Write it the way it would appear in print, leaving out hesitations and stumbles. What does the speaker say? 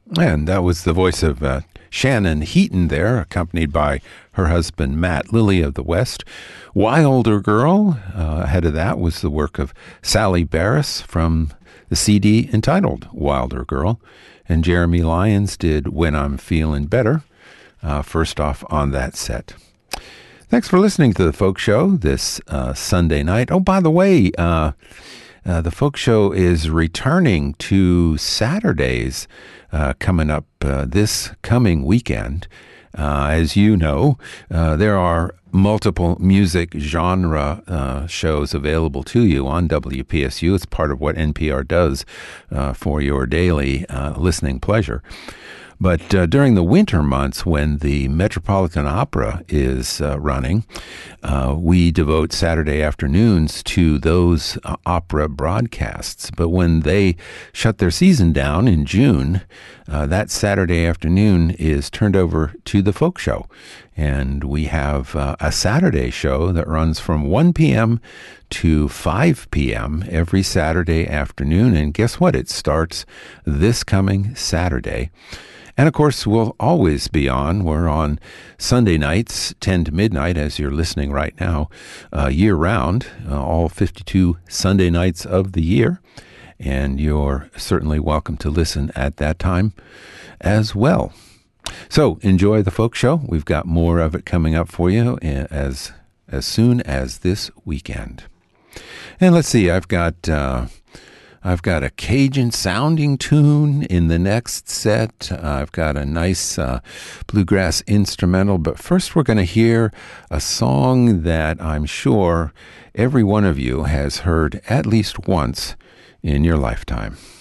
And that was the voice of Shannon Heaton there, accompanied by her husband, Matt Lilly of the West. Wilder Girl, ahead of that was the work of Sally Barris from the CD entitled Wilder Girl. And Jeremy Lyons did When I'm Feeling Better, first off on that set. Thanks for listening to The Folk Show this Sunday night. Oh, by the way, the Folk Show is returning to Saturdays coming up this coming weekend. As you know, there are multiple music genre shows available to you on WPSU. It's part of what NPR does for your daily listening pleasure. But during the winter months, when the Metropolitan Opera is running, we devote Saturday afternoons to those opera broadcasts. But when they shut their season down in June, that Saturday afternoon is turned over to the Folk Show. And we have a Saturday show that runs from 1 p.m. to 5 p.m. every Saturday afternoon. And guess what? It starts this coming Saturday. And, of course, we'll always be on. We're on Sunday nights, 10 to midnight, as you're listening right now, year-round, all 52 Sunday nights of the year. And you're certainly welcome to listen at that time as well. So enjoy the Folk Show. We've got more of it coming up for you as soon as this weekend. And let's see, I've got a Cajun sounding tune in the next set. I've got a nice bluegrass instrumental. But first we're going to hear a song that I'm sure every one of you has heard at least once in your lifetime.